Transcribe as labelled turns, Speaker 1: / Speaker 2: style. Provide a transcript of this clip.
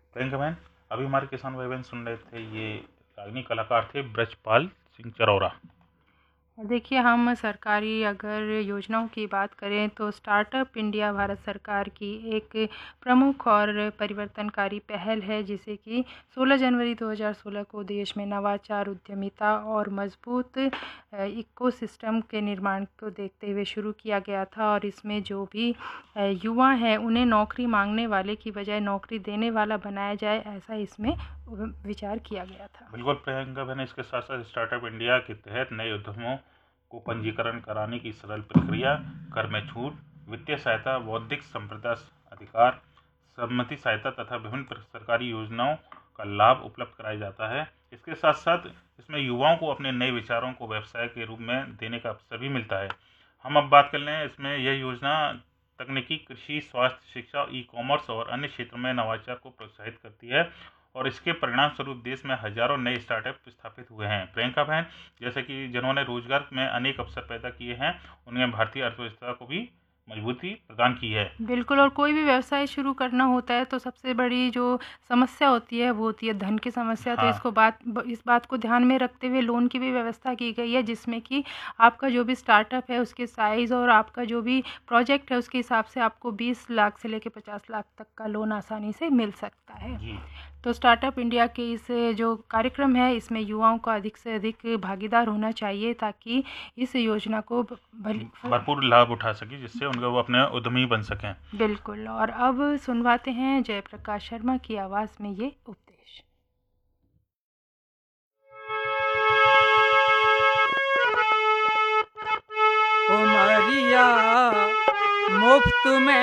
Speaker 1: प्रियंका बहन, अभी हमारे किसान भाई बहन सुन रहे थे, ये रागिनी कलाकार थे ब्रजपाल सिंह चरौरा।
Speaker 2: और देखिए, हम सरकारी अगर योजनाओं की बात करें तो स्टार्टअप इंडिया भारत सरकार की एक प्रमुख और परिवर्तनकारी पहल है, जिसे कि 16 जनवरी 2016 को देश में नवाचार, उद्यमिता और मजबूत इकोसिस्टम के निर्माण को देखते हुए शुरू किया गया था। और इसमें जो भी युवा हैं उन्हें नौकरी मांगने वाले की बजाय नौकरी देने वाला बनाया जाए, ऐसा इसमें विचार किया गया था।
Speaker 1: बिल्कुल प्रियंका बहन, इसके साथ साथ स्टार्टअप इंडिया के तहत नए उद्यमों को पंजीकरण कराने की सरल प्रक्रिया, कर में छूट, वित्तीय सहायता, बौद्धिक संपदा अधिकार, सम्मति सहायता तथा विभिन्न सरकारी योजनाओं का लाभ उपलब्ध कराया जाता है। इसके साथ साथ इसमें युवाओं को अपने नए विचारों को व्यवसाय के रूप में देने का अवसर भी मिलता है। हम अब बात कर लें, इसमें यह योजना तकनीकी, कृषि, स्वास्थ्य, शिक्षा, ई कॉमर्स और अन्य क्षेत्रों में नवाचार को प्रोत्साहित करती है, और इसके परिणाम स्वरूप देश में हजारों नए स्टार्टअप स्थापित हुए हैं। प्रियंका बहन, जैसे कि जिन्होंने रोजगार में अनेक अवसर पैदा किए हैं, उन्होंने भारतीय अर्थव्यवस्था को भी मजबूती प्रदान की है।
Speaker 2: बिल्कुल, और कोई भी व्यवसाय शुरू करना होता है तो सबसे बड़ी जो समस्या होती है वो होती है धन की समस्या। तो
Speaker 1: हाँ।
Speaker 2: इस बात को ध्यान में रखते हुए लोन की भी व्यवस्था की गई है, जिसमें कि आपका जो भी स्टार्टअप है उसके साइज़ और आपका जो भी प्रोजेक्ट है उसके हिसाब से आपको 20 लाख से लेकर 50 लाख तक का लोन आसानी से मिल सकता है।
Speaker 1: जी।
Speaker 2: तो स्टार्टअप इंडिया के इस जो कार्यक्रम है इसमें युवाओं का अधिक से अधिक भागीदार होना चाहिए, ताकि इस योजना को
Speaker 1: भरपूर लाभ उठा सके, जिससे उनका वो अपने उद्यमी बन सकें।
Speaker 2: बिल्कुल। और अब सुनवाते हैं जयप्रकाश शर्मा की आवाज़ में ये उपदेश।
Speaker 3: उमरिया मुफ्त में